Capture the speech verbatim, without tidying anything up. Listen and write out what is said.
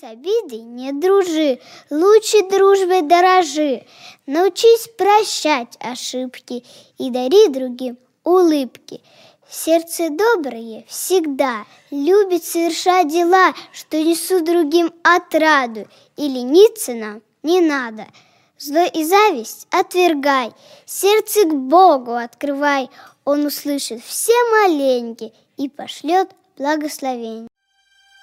С обидой не дружи, лучше дружбой дорожи. Научись прощать ошибки и дари другим улыбки. Сердце доброе всегда любит совершать дела, что несут другим отраду, и лениться нам не надо. Зло и зависть отвергай, сердце к Богу открывай. Он услышит все моленьки и пошлет благословение.